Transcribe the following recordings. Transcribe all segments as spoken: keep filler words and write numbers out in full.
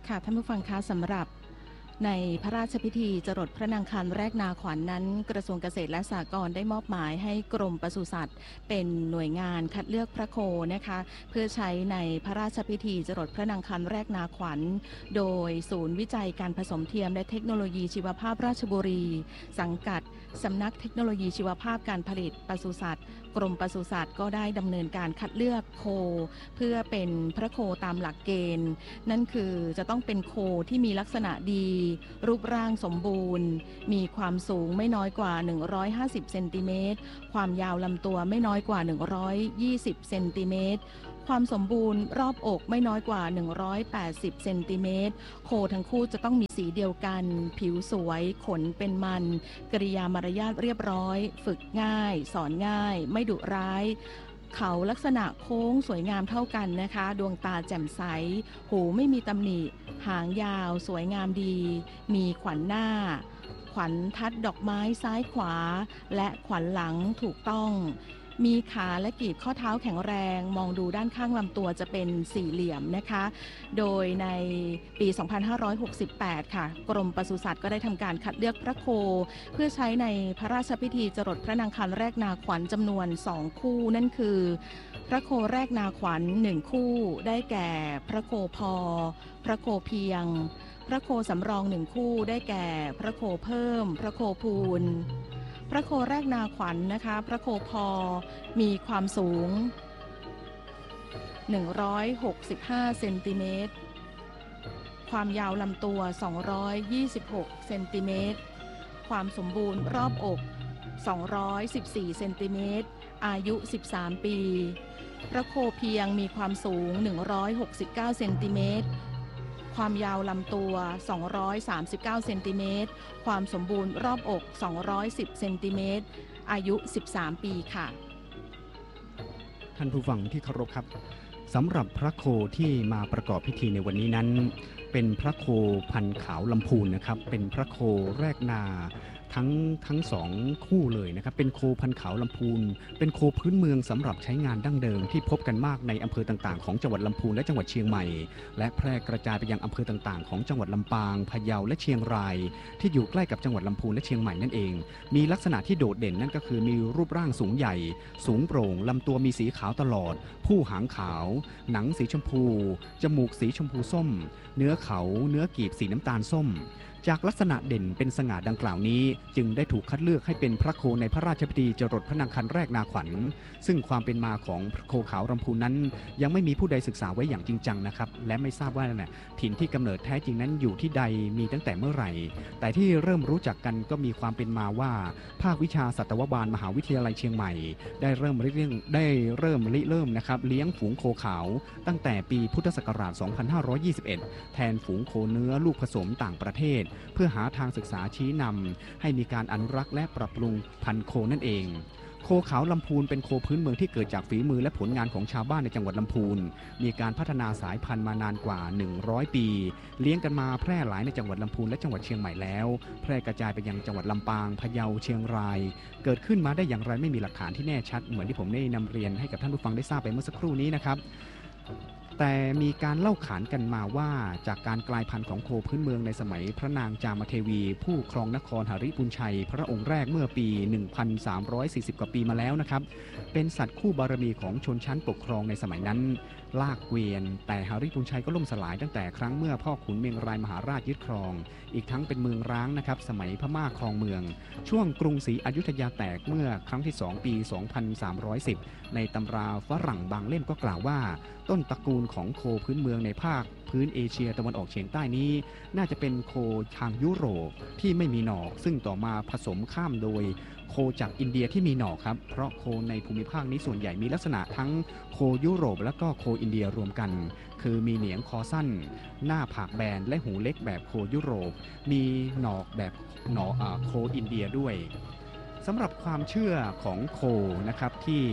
ค่ะท่านผู้ฟังคะสำหรับในพระราชพิธีจรดพระนางคันแรกนาขวัญ นั้นกระทรวงเกษตรและสหกรณ์ได้มอบหมายให้กรมปศุสัตว์เป็นหน่วยงานคัดเลือกพระโคนะคะเพื่อใช้ในพระราชพิธีจรดพระนางคันแรกนาขวัญโดยศูนย์วิจัยการผสมเทียมและเทคโนโลยีชีวภาพราชบุรีสังกัดสำนักเทคโนโลยีชีวภาพการผลิตปศุสัตว์กรมปศุสัตว์ก็ได้ดำเนินการคัดเลือกโคเพื่อเป็นพระโคตามหลักเกณฑ์นั่นคือจะต้องเป็นโคที่มีลักษณะดีรูปร่างสมบูรณ์มีความสูงไม่น้อยกว่าหนึ่งร้อยห้าสิบเซนติเมตรความยาวลำตัวไม่น้อยกว่าหนึ่งร้อยยี่สิบเซนติเมตรความสมบูรณ์รอบอกไม่น้อยกว่าหนึ่งร้อยแปดสิบเซนติเมตรโคทั้งคู่จะต้องมีสีเดียวกันผิวสวยขนเป็นมันกริยามารยาทเรียบร้อยฝึกง่ายสอนง่ายไม่ดุร้ายเขาลักษณะโค้งสวยงามเท่ากันนะคะดวงตาแจ่มใสหูไม่มีตำหนิหางยาวสวยงามดีมีขวัญหน้าขวัญทัดดอกไม้ซ้ายขวาและขวัญหลังถูกต้องมีขาและกีบข้อเท้าแข็งแรงมองดูด้านข้างลำตัวจะเป็นสี่เหลี่ยมนะคะโดยในปี สองพันห้าร้อยหกสิบแปด ค่ะกรมปศุสัตว์ก็ได้ทำการคัดเลือกพระโคเพื่อใช้ในพระราชพิธีจรดพระนางคันแรกนาขวัญจำนวนสองคู่นั่นคือพระโคแรกนาขวัญหนึ่งคู่ได้แก่พระโคพอพระโคเพียงพระโคสำรองหนึ่งคู่ได้แก่พระโคเพิ่มพระโคพูนพระโคแรกนาขวัญ นะคะพระโคพอมีความสูงหนึ่งร้อยหกสิบห้าเซนติเมตรความยาวลำตัวสองร้อยยี่สิบหกเซนติเมตรความสมบูรณ์รอบอกสองร้อยสิบสี่เซนติเมตรอายุสิบสามปีพระโคเพียงมีความสูงหนึ่งร้อยหกสิบเก้าเซนติเมตรความยาวลำตัวสองร้อยสามสิบเก้าเซนติเมตรความสมบูรณ์รอบอกสองร้อยสิบเซนติเมตรอายุสิบสามปีค่ะท่านผู้ฟังที่เคารพครับสำหรับพระโคที่มาประกอบพิธีในวันนี้นั้นเป็นพระโคพันขาวลำพูนนะครับเป็นพระโคแรกนาทั้งทั้งสองคู่เลยนะครับเป็นโคพันขาวลำพูนเป็นโคพื้นเมืองสำหรับใช้งานดั้งเดิมที่พบกันมากในอำเภอต่างๆของจังหวัดลำพูนและจังหวัดเชียงใหม่และแพร่กระจายไปยังอำเภอต่างๆของจังหวัดลำปางพะเยาและเชียงรายที่อยู่ใกล้กับจังหวัดลำพูนและเชียงใหม่นั่นเองมีลักษณะที่โดดเด่นนั่นก็คือมีรูปร่างสูงใหญ่สูงโปร่งลำตัวมีสีขาวตลอดผู้หางขาวหนังสีชมพูจมูกสีชมพูส้มเนื้อเขาเนื้อกีบสีน้ำตาลส้มจากลักษณะเด่นเป็นสง่าดังกล่าวนี้จึงได้ถูกคัดเลือกให้เป็นพระโคในพระราชพิธีจรดพระนางคันแรกนาขวัญซึ่งความเป็นมาของโคขาวลำพูนนั้นยังไม่มีผู้ใดศึกษาไว้อย่างจริงจังนะครับและไม่ทราบว่าเนี่ยถิ่นที่กำเนิดแท้จริงนั้นอยู่ที่ใดมีตั้งแต่เมื่อไหร่แต่ที่เริ่มรู้จักกันก็มีความเป็นมาว่าภาควิชาสัตวบาลมหาวิทยาลัยเชียงใหม่ได้เริ่มริเริ่มได้เริ่มริเริ่มนะครับเลี้ยงฝูงโคขาวตั้งแต่ปีพุทธศักราช สองพันห้าร้อยยี่สิบเอ็ด แทนฝูงโคเนื้อลูกผสมต่างประเทศเพื่อหาทางศึกษาชี้นำให้มีการอนุรักษ์และปรับปรุงพันธุ์โคนั่นเองโคขาวลำพูนเป็นโคพื้นเมืองที่เกิดจากฝีมือและผลงานของชาวบ้านในจังหวัดลำพูนมีการพัฒนาสายพันธุ์มานานกว่าหนึ่งร้อยปีเลี้ยงกันมาแพร่หลายในจังหวัดลำพูนและจังหวัดเชียงใหม่แล้วแพร่กระจายไปยังจังหวัดลำปางพะเยาเชียงรายเกิดขึ้นมาได้อย่างไรไม่มีหลักฐานที่แน่ชัดเหมือนที่ผมได้นำเรียนให้กับท่านผู้ฟังได้ทราบไปเมื่อสักครู่นี้นะครับแต่มีการเล่าขานกันมาว่าจากการกลายพันธุ์ของโคพื้นเมืองในสมัยพระนางจามเทวีผู้ครองนครหฤบุญชัยพระองค์แรกเมื่อปี หนึ่งพันสามร้อยสี่สิบ กว่าปีมาแล้วนะครับเป็นสัตว์คู่บารมีของชนชั้นปกครองในสมัยนั้นลากเกวียนแต่หฤบุญชัยก็ล่มสลายตั้งแต่ครั้งเมื่อพ่อขุนเมียงรายมหาราชยึดครองอีกทั้งเป็นเมืองร้างนะครับสมัยพม่าครองเมืองช่วงกรุงศรีอยุธยาแตกเมื่อครั้งที่สองปี สองพันสามร้อยสิบ ในตำราฝรั่งบางเล่มก็กล่าวว่าต้นตระกูลของโคพื้นเมืองในภาคพื้นเอเชียตะวันออกเฉียงใต้นี้น่าจะเป็นโคทางยุโรปที่ไม่มีหนอกซึ่งต่อมาผสมข้ามโดยโคจากอินเดียที่มีหนอกครับเพราะโคในภูมิภาคนี้ส่วนใหญ่มีลักษณะทั้งโคยุโรปและก็โคอินเดียรวมกันคือมีเหนียงคอสั้นหน้าผากแบนและหูเล็กแบบโคยุโรปมีหนอกแบบหนอโคอินเดียด้วยสำหรับความเชื่อของโคนะครับที่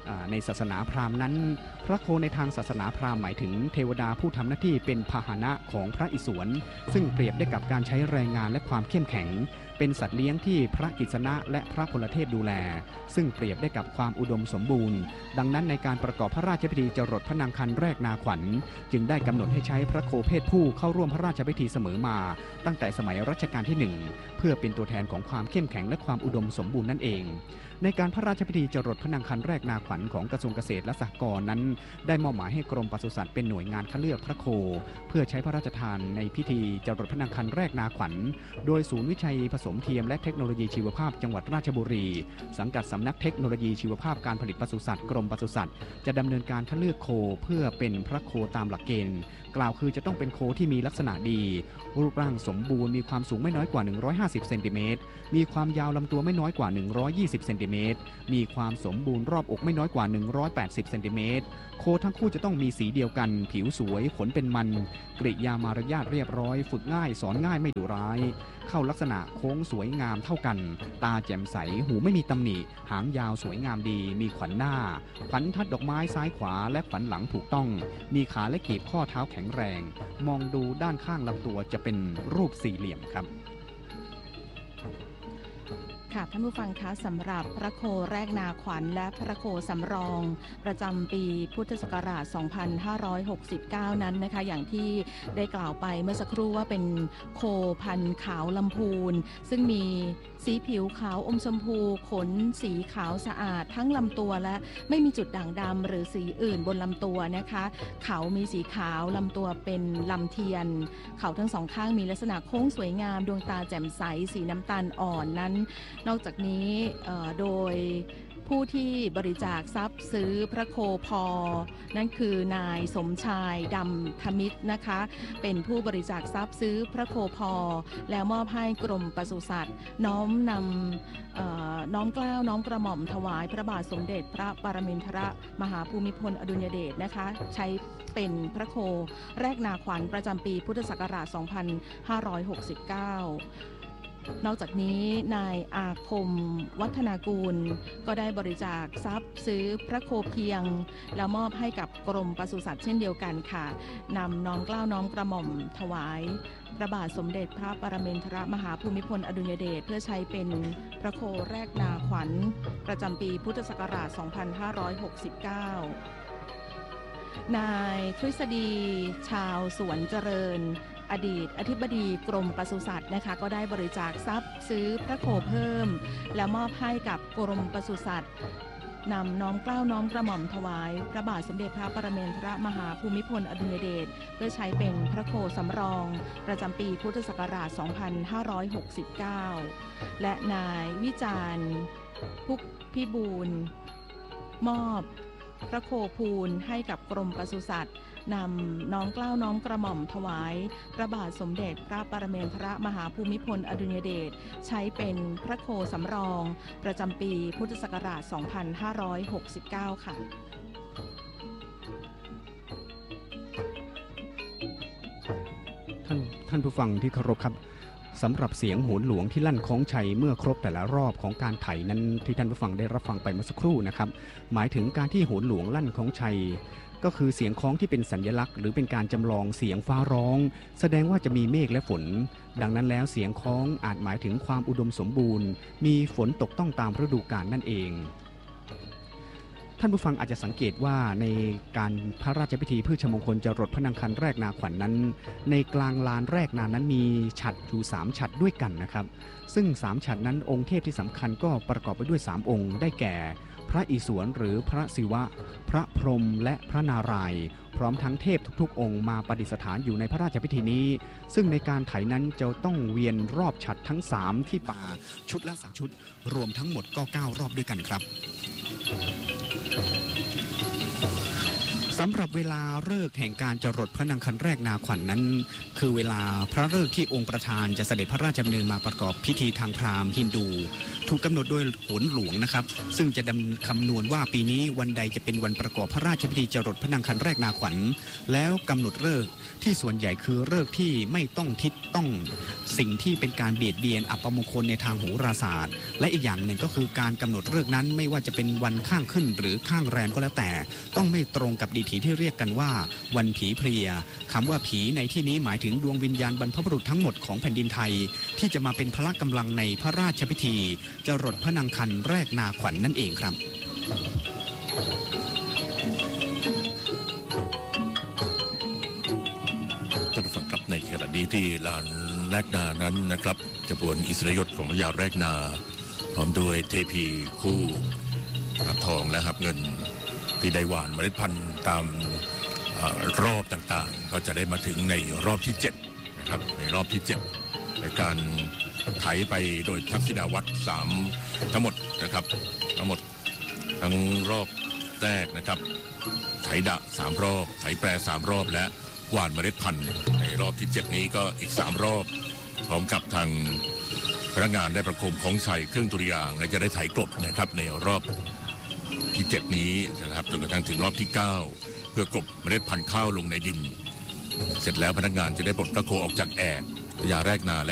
ในศาสนาพราหมณ์นั้นพระโคในทางศาสนาพราหมณ์หมายถึงเทวดาผู้ทำหน้าที่เป็นพาหนะของพระอิศวรซึ่งเปรียบได้กับการใช้แรงงานและความเข้มแข็งเป็นสัตว์เลี้ยงที่พระกิษณะและพระพลเทพดูแลซึ่งเปรียบได้กับความอุดมสมบูรณ์ดังนั้นในการประกอบพระราชพิธีจรดพระนางคันแรกนาขวัญจึงได้กำหนดให้ใช้พระโคเพศผู้เข้าร่วมพระราชพิธีเสมอมาตั้งแต่สมัยรัชกาลที่หนึ่งเพื่อเป็นตัวแทนของความเข้มแข็งและความอุดมสมบูรณ์นั่นเองในการพระราชพิธีจรดพระนางคันแรกนาขวัญของกระทรวงเกษตรและสหกรณ์นั้นได้มอบหมายให้กรมปศุสัตว์เป็นหน่วยงานคัดเลือกพระโคเพื่อใช้พระราชทานในพิธีจรดพระนางคันแรกนาขวัญโดยศูนย์วิจัยผสมเทียมและเทคโนโลยีชีวภาพจังหวัดราชบุรีสังกัดสำนักเทคโนโลยีชีวภาพการผลิตปศุสัตว์กรมปศุสัตว์จะดำเนินการคัดเลือกโคเพื่อเป็นพระโคตามหลักเกณฑ์กล่าวคือจะต้องเป็นโคที่มีลักษณะดีรูปร่างสมบูรณ์มีความสูงไม่น้อยกว่าหนึ่งร้อยห้าสิบเซนติเมตรมีความยาวลำตัวไม่น้อยกว่าหนึ่งร้อยยี่สิบเซนติเมตรมีความสมบูรณ์รอบอกไม่น้อยกว่าหนึ่งร้อยแปดสิบเซนติเมตรโคทั้งคู่จะต้องมีสีเดียวกันผิวสวยขนเป็นมันกริยามารยาทเรียบร้อยฝึกง่ายสอนง่ายไม่ดุร้ายเข้าลักษณะโค้งสวยงามเท่ากันตาแจ่มใสหูไม่มีตำหนิหางยาวสวยงามดีมีขวัญหน้าขวัญทัดดอกไม้ซ้ายขวาและขวัญหลังถูกต้องมีขาและกีบข้อเท้าแข็งแรงมองดูด้านข้างลำตัวจะเป็นรูปสี่เหลี่ยมครับค่ะท่านผู้ฟังคะสำหรับพระโคแรกนาขวัญและพระโคสำรองประจำปีพุทธศักราช สองพันห้าร้อยหกสิบเก้า นั้นนะคะอย่างที่ได้กล่าวไปเมื่อสักครู่ว่าเป็นโคพันธุ์ขาวลำพูนซึ่งมีสีผิวขาวอมชมพูขนสีขาวสะอาดทั้งลำตัวและไม่มีจุดด่างดำหรือสีอื่นบนลำตัวนะคะเขามีสีขาวลำตัวเป็นลำเทียนเขาทั้งสองข้างมีลักษณะโค้งสวยงามดวงตาแจ่มใสสีน้ำตาลอ่อนนั้นนอกจากนี้โดยผู้ที่บริจาคทรัพย์ซื้อพระโคพอนั่นคือนายสมชายดำธมิตรนะคะเป็นผู้บริจาคทรัพย์ซื้อพระโคพอแล้วมอบให้กรมปศุสัตว์น้อมนำน้อมเกล้าน้อมกระหม่อมถวายพระบาทสมเด็จพระปรมินทรมหาภูมิพลอดุลยเดชนะคะใช้เป็นพระโคแรกนาขวัญประจำปีพุทธศักราช สองพันห้าร้อยหกสิบเก้านอกจากนี้นายอาคมวัฒนากูลก็ได้บริจาคทรัพย์ซื้อพระโคเพียงแล้วมอบให้กับกรมปศุสัตว์เช่นเดียวกันค่ะนำน้อมเกล้าน้อมกระหม่อมถวายพระบาทสมเด็จพระปรมินทรมหาภูมิพลอดุลยเดชเพื่อใช้เป็นพระโคแรกนาขวัญประจำปีพุทธศักราช สองพันห้าร้อยหกสิบเก้านายทฤษฎีชาวสวนเจริญอดีตอธิบดีกรมปศุสัตว์นะคะก็ได้บริจาคทรัพย์ซื้อพระโคเพิ่มและมอบให้กับกรมปศุสัตว์นำน้อมเกล้าน้อมกระหม่อมถวายพระบาทสมเด็จพระปรมินทรมหาภูมิพลอดุลยเดชเพื่อใช้เป็นพระโคสำรองประจำปีพุทธศักราช สองพันห้าร้อยหกสิบเก้าและนายวิจารณ์พุกพิบูลมอบพระโคพูลให้กับกรมปศุสัตว์นำน้อมเกล้าน้อมกระหม่อมถวายพระบาทสมเด็จพระปรมินทรมหาภูมิพลอดุลยเดชใช้เป็นพระโคสำรองประจำปีพุทธศักราช สองพันห้าร้อยหกสิบเก้า ค่ะท่านท่านผู้ฟังที่เคารพครับสำหรับเสียงโหนหลวงที่ลั่นคล้องชัยเมื่อครบแต่ละรอบของการไถนั้นที่ท่านผู้ฟังได้รับฟังไปเมื่อสักครู่นะครับหมายถึงการที่โหนหลวงลั่นคล้องชัยก็คือเสียงคล้องที่เป็นสัญลักษณ์หรือเป็นการจำลองเสียงฟ้าร้องแสดงว่าจะมีเมฆและฝนดังนั้นแล้วเสียงคล้องอาจหมายถึงความอุดมสมบูรณ์มีฝนตกต้องตามฤดูกาลนั่นเองท่านผู้ฟังอาจจะสังเกตว่าในการพระราชพิธีพืชมงคลจรดพระนางคันแรกนาขวัญ นั้นในกลางลานแรกนานั้นมีฉัตรอยู่สามฉัตรด้วยกันนะครับซึ่งสามฉัตรนั้นองค์เทพที่สำคัญก็ประกอบไปด้วยสามองค์ได้แก่พระอิศวรหรือพระศิวะพระพรหมและพระนารายณ์พร้อมทั้งเทพทุกๆองค์มาประดิษฐานอยู่ในพระราชพิธีนี้ซึ่งในการไถนั้นจะต้องเวียนรอบฉัตรทั้งสามที่ป่าชุดละสามชุดรวมทั้งหมดก็เก้ารอบด้วยกันครับสสำหรับเวลาฤกษ์แห่งการจรดพระนางคันแรกนาขวัญ นั้นคือเวลาพระฤกษ์ที่องค์ประธานจะเสด็จพระราชดำเนินมาประกอบพิธีทางพราหมณ์ฮินดูถูกกำหนดโดยโหรหลวงนะครับซึ่งจะดำคำนวณว่าปีนี้วันใดจะเป็นวันประกอบพระราชพิธีจรดพระนางคันแรกนาขวัญแล้วกำหนดฤกษ์ที่ส่วนใหญ่คือฤกษ์ที่ไม่ต้องทิศต้องสิ่งที่เป็นการเบียดเบียนอัปมงคลในทางโหราศาสตร์และอีกอย่างหนึ่งก็คือการกำหนดฤกษ์นั้นไม่ว่าจะเป็นวันข้างขึ้นหรือข้างแรมก็แล้วแต่ต้องไม่ตรงกับดีถีที่เรียกกันว่าวันผีเพลียคำว่าผีในที่นี้หมายถึงดวงวิญญาณบรรพบุรุษทั้งหมดของแผ่นดินไทยที่จะมาเป็นพละกำลังในพระราชพิธีจรดพระนางคันแรกนาขวัญ นั่นเองครับท่านผู้ฟังครับในขณะนี้ที่ลานแรกนานั้นนะครับขบวนอิสริยศของพระยาแรกนาพร้อมด้วยเทพีคู่รับทองและหับเงินที่ได้หว่านเมล็ดพันธุ์ตามรอบต่างๆก็จะได้มาถึงในรอบที่เจ็ดนะครับในรอบที่เจ็ดในการไถไปโดยทักษิณาวัตรสามทั้งหมดนะครับทั้งหมดทั้งรอบแรกนะครับไถดะสามรอบไถแปรสามรอบและหว่านเมล็ดพันธุ์ในรอบที่เจ็ดนี้ก็อีกสามรอบพร้อมกับทางพนักงานได้ประโคมของใส่เครื่องตุริยางและจะได้ไถกลบนะครับในรอบที่เจ็ดนี้นะครับจนกระทั่งถึงรอบที่เก้าเพื่อกลบเมล็ดพันธุ์ข้าวลงในดินเสร็จแล้วพนักงานจะได้ปลดพระโคออกจากแอกพญาแรกนาและ